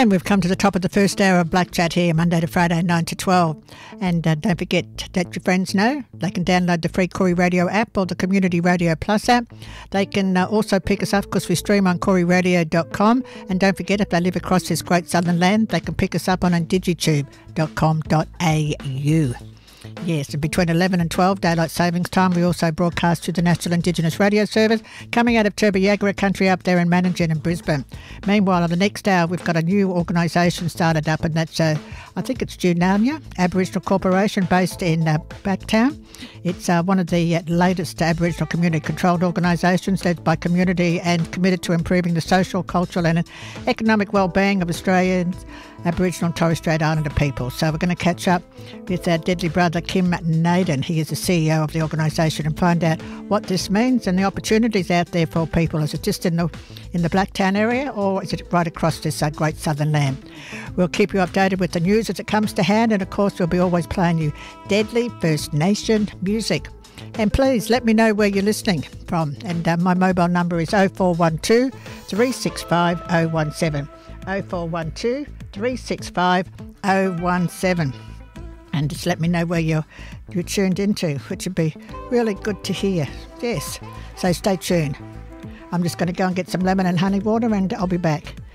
And we've come to the top of the first hour of Black Chat here, Monday to Friday, 9 to 12. And don't forget to let your friends know. They can download the free Corey Radio app or the Community Radio Plus app. They can also pick us up because we stream on coreyradio.com. And don't forget, if they live across this great southern land, they can pick us up on digitube.com.au. Yes, and between 11 and 12, Daylight Savings Time, we also broadcast through the National Indigenous Radio Service, coming out of Turbiagara country up there in Manningen and Brisbane. Meanwhile, on the next hour, we've got a new organisation started up, and that's, I think it's Junania Aboriginal Corporation based in Backtown. It's one of the latest Aboriginal community-controlled organisations led by community and committed to improving the social, cultural and economic well-being of Australians, Aboriginal and Torres Strait Islander people. So we're going to catch up with our deadly brother Kim Naden. He is the CEO of the organisation, and find out what this means and the opportunities out there for people. Is it just in the Blacktown area, or is it right across this great southern land? We'll keep you updated with the news as it comes to hand, and of course we'll be always playing you deadly First Nation music. And please let me know where you're listening from. And my mobile number is 0412 365 017. 0412 365 017. And just let me know where you're tuned into, which would be really good to hear. Yes, so stay tuned. I'm just going to go and get some lemon and honey water, and I'll be back.